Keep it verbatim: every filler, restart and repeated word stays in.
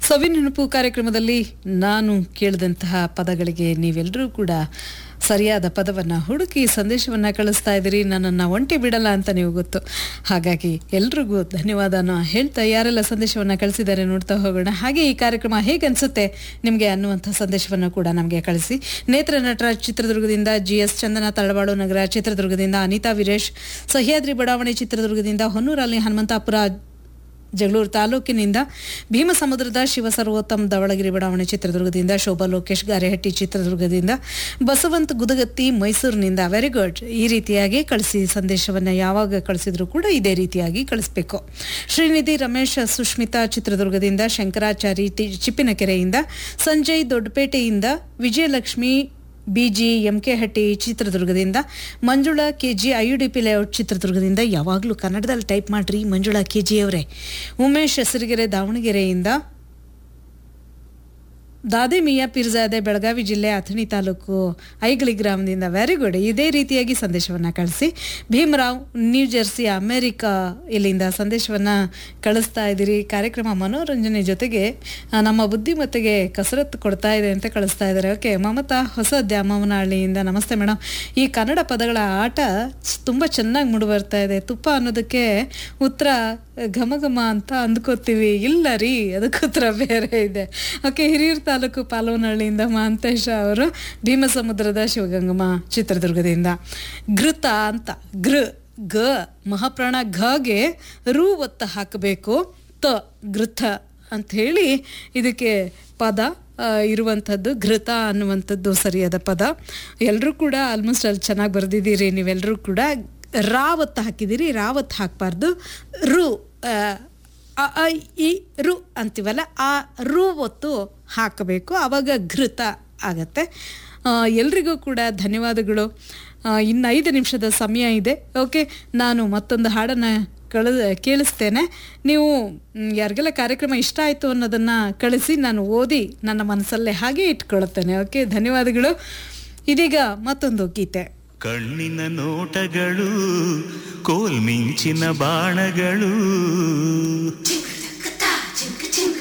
ಸವಿನೆನಪು ಕಾರ್ಯಕ್ರಮದಲ್ಲಿ ನಾನು ಕೇಳಿದಂತಹ ಪದಗಳಿಗೆ ನೀವೆಲ್ಲರೂ ಕೂಡ ಸರಿಯಾದ ಪದವನ್ನು ಹುಡುಕಿ ಸಂದೇಶವನ್ನು ಕಳಿಸ್ತಾ ಇದ್ದೀರಿ. ನನ್ನನ್ನು ಒಂಟಿ ಬಿಡಲ್ಲ ಅಂತ ನೀವು ಗೊತ್ತು. ಹಾಗಾಗಿ ಎಲ್ರಿಗೂ ಧನ್ಯವಾದನ ಹೇಳ್ತಾ ಯಾರೆಲ್ಲ ಸಂದೇಶವನ್ನು ಕಳಿಸಿದ್ದಾರೆ ನೋಡ್ತಾ ಹೋಗೋಣ. ಹಾಗೆ ಈ ಕಾರ್ಯಕ್ರಮ ಹೇಗೆ ಅನಿಸುತ್ತೆ ನಿಮಗೆ ಅನ್ನುವಂಥ ಸಂದೇಶವನ್ನು ಕೂಡ ನಮಗೆ ಕಳಿಸಿ. ನೇತ್ರ ನಟರಾಜ್ ಚಿತ್ರದುರ್ಗದಿಂದ, ಜಿ ಎಸ್ ಚಂದನ ತಳವಾಳು ನಗರ ಚಿತ್ರದುರ್ಗದಿಂದ, ಅನಿತಾ ವೀರೇಶ್ ಸಹ್ಯಾದ್ರಿ ಬಡಾವಣೆ ಚಿತ್ರದುರ್ಗದಿಂದ, ಹೊನ್ನೂರಲ್ಲಿ ಹನುಮಂತಾಪುರ ಜಗಳೂರು ತಾಲೂಕಿನಿಂದ, ಭೀಮಸಮುದ್ರದ ಶಿವ ಸರ್ವೋತ್ತಮ್ ದಾವಣಗೆರೆ ಬಡಾವಣೆ ಚಿತ್ರದುರ್ಗದಿಂದ, ಶೋಭಾ ಲೋಕೇಶ್ ಗಾರೆಹಟ್ಟಿ ಚಿತ್ರದುರ್ಗದಿಂದ, ಬಸವಂತ್ ಗುದಗತ್ತಿ ಮೈಸೂರಿನಿಂದ. Very good. ಈ ರೀತಿಯಾಗಿ ಕಳಿಸಿ ಸಂದೇಶವನ್ನು ಯಾವಾಗ ಕಳಿಸಿದ್ರು ಕೂಡ ಇದೇ ರೀತಿಯಾಗಿ ಕಳಿಸ್ಬೇಕು. ಶ್ರೀನಿಧಿ ರಮೇಶ್ ಸುಷ್ಮಿತಾ ಚಿತ್ರದುರ್ಗದಿಂದ, ಶಂಕರಾಚಾರಿ ಚಿಪ್ಪಿನಕೆರೆಯಿಂದ, ಸಂಜಯ್ ದೊಡ್ಡಪೇಟೆಯಿಂದ, ವಿಜಯಲಕ್ಷ್ಮಿ ಬಿಜಿ ಎಂಕೆಹಟ್ಟಿ ಚಿತ್ರದುರ್ಗದಿಂದ, ಮಂಜುಳಾ ಕೆಜಿ ಐಯುಡಿಪಿ ಲೇಔಟ್ ಚಿತ್ರದುರ್ಗದಿಂದ. ಯಾವಾಗಲೂ ಕನ್ನಡದಲ್ಲಿ ಟೈಪ್ ಮಾಡ್ರಿ ಮಂಜುಳಾ ಕೆಜಿ ಅವರೇ. ಉಮೇಶ್ ಹೆಸರಿಗೆರೆ ದಾವಣಗೆರೆಯಿಂದ, ದಾದೆ ಮಿಯಾ ಪಿರ್ಜಾದೆ ಬೆಳಗಾವಿ ಜಿಲ್ಲೆ ಅಥಣಿ ತಾಲೂಕು ಐಗಳಿ ಗ್ರಾಮದಿಂದ. Very good. ಇದೇ ರೀತಿಯಾಗಿ ಸಂದೇಶವನ್ನು ಕಳಿಸಿ. ಭೀಮರಾವ್ ನ್ಯೂ ಜೆರ್ಸಿ ಅಮೇರಿಕಾ ಇಲ್ಲಿಂದ ಸಂದೇಶವನ್ನು ಕಳಿಸ್ತಾ ಇದ್ದೀರಿ. ಕಾರ್ಯಕ್ರಮ ಮನೋರಂಜನೆ ಜೊತೆಗೆ ನಮ್ಮ ಬುದ್ಧಿಮತ್ತೆಗೆ ಕಸರತ್ತು ಕೊಡ್ತಾ ಇದೆ ಅಂತ ಕಳಿಸ್ತಾ ಇದ್ದಾರೆ. ಓಕೆ. ಮಮತಾ ಹೊಸ ದ್ಯಾಮವನಹಳ್ಳಿಯಿಂದ, ನಮಸ್ತೆ ಮೇಡಮ್. ಈ ಕನ್ನಡ ಪದಗಳ ಆಟ ತುಂಬ ಚೆನ್ನಾಗಿ ಮೂಡಿಬರ್ತಾ ಇದೆ. ತುಪ್ಪ ಅನ್ನೋದಕ್ಕೆ ಉತ್ತರ ಘಮ ಘಮ ಅಂತ ಅಂದ್ಕೋತೀವಿ. ಇಲ್ಲ ರೀ, ಅದಕ್ಕೆ ಉತ್ತರ ಬೇರೆ ಇದೆ. ಓಕೆ. ಹಿರಿಯೂರು ತಾಲೂಕು ಪಾಲವನಹಳ್ಳಿಯಿಂದ ಮಹಂತೇಶ ಅವರು, ಭೀಮಸಮುದ್ರದ ಶಿವಗಂಗಮ್ಮ ಚಿತ್ರದುರ್ಗದಿಂದ. ಘೃತ ಅಂತ, ಗೃ ಗ ಮಹಾಪ್ರಾಣ ಘಗೆ ರೂ ಒತ್ತ ಹಾಕಬೇಕು, ತ ಘೃತ ಅಂತ ಹೇಳಿ ಇದಕ್ಕೆ ಪದ ಇರುವಂಥದ್ದು. ಘೃತ ಅನ್ನುವಂಥದ್ದು ಸರಿಯಾದ ಪದ. ಎಲ್ಲರೂ ಕೂಡ ಆಲ್ಮೋಸ್ಟ್ ಅಲ್ಲಿ ಚೆನ್ನಾಗಿ ಬರೆದಿದ್ದೀರಿ. ನೀವೆಲ್ಲರೂ ಕೂಡ ರಾವತ್ತು ಹಾಕಿದ್ದೀರಿ. ರಾವತ್ತು ಹಾಕಬಾರ್ದು. ರು ಅ ಇ ರು ಅಂತೀವಲ್ಲ, ಆ ರು ಒತ್ತು ಹಾಕಬೇಕು, ಆವಾಗ ಘೃತ ಆಗತ್ತೆ. ಎಲ್ರಿಗೂ ಕೂಡ ಧನ್ಯವಾದಗಳು. ಇನ್ನು ಐದು ನಿಮಿಷದ ಸಮಯ ಇದೆ. ಓಕೆ. ನಾನು ಮತ್ತೊಂದು ಹಾಡನ್ನು ಕಳ ಕೇಳಿಸ್ತೇನೆ. ನೀವು ಯಾರಿಗೆಲ್ಲ ಕಾರ್ಯಕ್ರಮ ಇಷ್ಟ ಆಯಿತು ಅನ್ನೋದನ್ನು ಕಳಿಸಿ, ನಾನು ಓದಿ ನನ್ನ ಮನಸ್ಸಲ್ಲೇ ಹಾಗೆ ಇಟ್ಕೊಳ್ತೇನೆ. ಓಕೆ. ಧನ್ಯವಾದಗಳು. ಇದೀಗ ಮತ್ತೊಂದು ಗೀತೆ. ಕಣ್ಣಿನ ನೋಟಗಳು ಕೋಲ್ಮಿಂಚಿನ ಬಾಣಗಳು